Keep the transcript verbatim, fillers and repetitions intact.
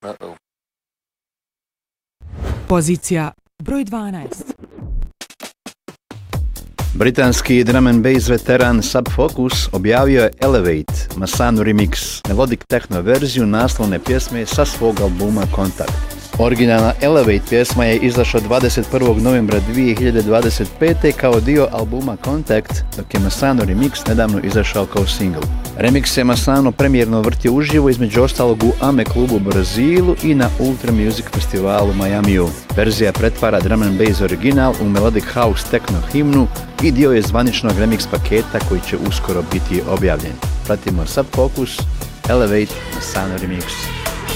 Uh-oh. Pozicija broj dvanaest. Britanski drum and bass veteran Sub Focus objavio je Elevate, Masannu remix, melodic techno verziju naslovne pjesme sa svog albuma Contact. Originalna Elevate pjesma je izašla dvadeset prvog novembra dvije hiljade dvadeset pete kao dio albuma Contact, dok je Masannu remix nedavno izašao kao single. Remix je Masannu premijerno vrtio uživo, između ostalog u Ame klubu u Brazilu i na Ultra Music festivalu u Majamiju. Verzija pretvara drum and bass original u melodic house techno himnu i dio je zvaničnog remix paketa koji će uskoro biti objavljen. Pratimo Sub Focus, Elevate, Masannu remix.